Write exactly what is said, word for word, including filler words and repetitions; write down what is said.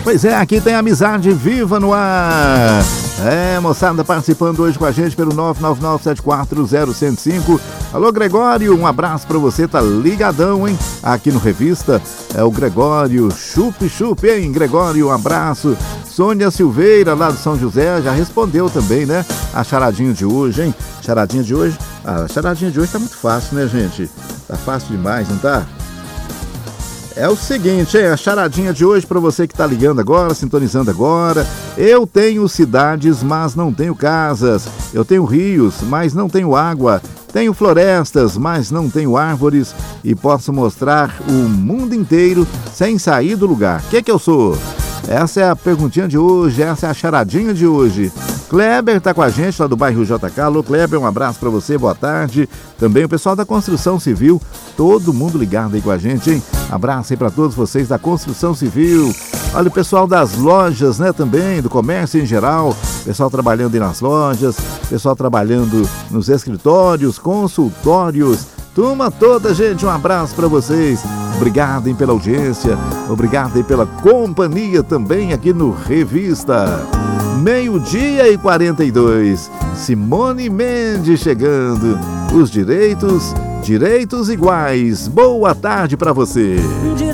Pois é, aqui tem Amizade Viva no ar. É, moçada, participando hoje com a gente pelo nove nove nove sete quatro zero um zero cinco. Alô, Gregório, um abraço pra você, tá ligadão, hein? Aqui no Revista, é o Gregório, chupe, chupe, hein? Gregório, um abraço. Sônia Silveira, lá do São José, já respondeu também, né? A charadinha de hoje, hein? Charadinha de hoje? Ah, a charadinha de hoje tá muito fácil, né, gente? Tá fácil demais, não tá? É o seguinte, é a charadinha de hoje para você que tá ligando agora, sintonizando agora. Eu tenho cidades, mas não tenho casas. Eu tenho rios, mas não tenho água. Tenho florestas, mas não tenho árvores. E posso mostrar o mundo inteiro sem sair do lugar. O que que eu sou? Essa é a perguntinha de hoje, essa é a charadinha de hoje. Kleber tá com a gente lá do bairro J K. Alô, Kleber, um abraço para você, boa tarde. Também o pessoal da Construção Civil, todo mundo ligado aí com a gente, hein? Abraço aí para todos vocês da Construção Civil. Olha o pessoal das lojas, né, também, do comércio em geral. Pessoal trabalhando aí nas lojas, pessoal trabalhando nos escritórios, consultórios. Turma toda, gente, um abraço para vocês. Obrigado hein, pela audiência, obrigado aí pela companhia também aqui no Revista. Meio-dia e quarenta e dois. Simone Mendes chegando. Os direitos, direitos iguais. Boa tarde para você.